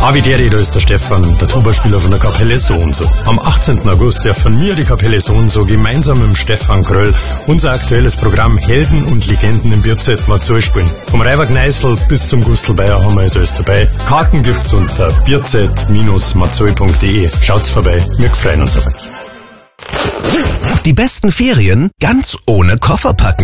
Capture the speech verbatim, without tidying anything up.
Havideri, da ist der Stefan, der Tuba-Spieler von der Kapelle So und So. Am achtzehnten August darf von mir die Kapelle So und So gemeinsam mit dem Stefan Kröll unser aktuelles Programm Helden und Legenden im Bierzett Marzol spielen. Vom Reiber Gneißl bis zum Gustl Bayer haben wir also alles dabei. Karten gibt's unter bierzett Bindestrich marzol punkt de. Schaut's vorbei, wir freuen uns auf euch. Die besten Ferien ganz ohne Koffer packen.